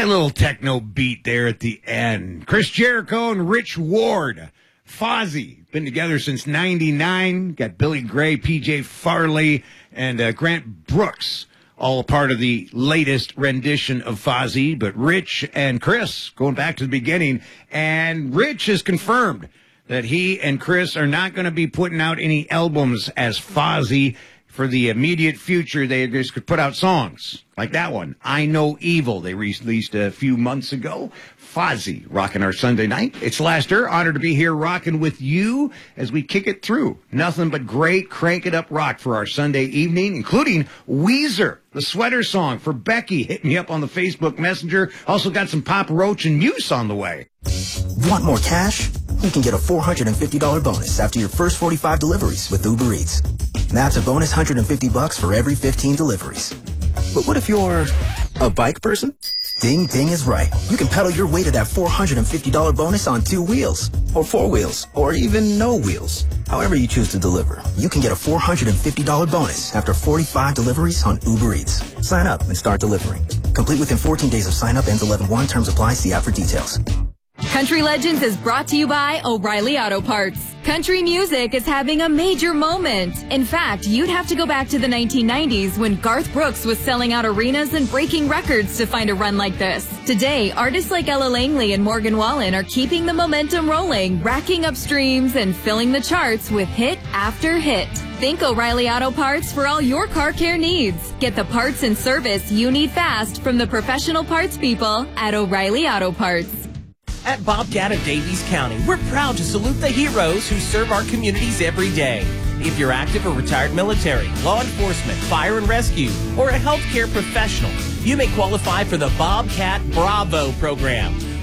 a little techno beat there at the end. Chris Jericho and Rich Ward. Fozzy, been together since 99. Got Billy Gray, PJ Farley, and Grant Brooks, all a part of the latest rendition of Fozzy. But Rich and Chris going back to the beginning. And Rich has confirmed that he and Chris are not going to be putting out any albums as Fozzy for the immediate future. They just could put out songs like that one, I Know Evil, they released a few months ago. Fozzy rocking our Sunday night. It's Lester. Honored to be here rocking with you as we kick it through. Nothing but great crank it up rock for our Sunday evening, including Weezer, the Sweater Song for Becky. Hit me up on the Facebook Messenger. Also got some Papa Roach and Muse on the way. Want more cash? You can get a $450 bonus after your first 45 deliveries with Uber Eats. That's a bonus $150 for every 15 deliveries. But what if you're a bike person? Ding Ding is right. You can pedal your way to that $450 bonus on 2 wheels, or 4 wheels, or even no wheels. However you choose to deliver, you can get a $450 bonus after 45 deliveries on Uber Eats. Sign up and start delivering. Complete within 14 days of sign up. Ends 11/1. Terms apply. See app for details. Country Legends is brought to you by O'Reilly Auto Parts. Country music is having a major moment. In fact, you'd have to go back to the 1990s when Garth Brooks was selling out arenas and breaking records to find a run like this. Today, artists like Ella Langley and Morgan Wallen are keeping the momentum rolling, racking up streams and filling the charts with hit after hit. Think O'Reilly Auto Parts for all your car care needs. Get the parts and service you need fast from the professional parts people at O'Reilly Auto Parts. At Bobcat of Davies County, we're proud to salute the heroes who serve our communities every day. If you're active or retired military, law enforcement, fire and rescue, or a healthcare professional, you may qualify for the Bobcat Bravo program.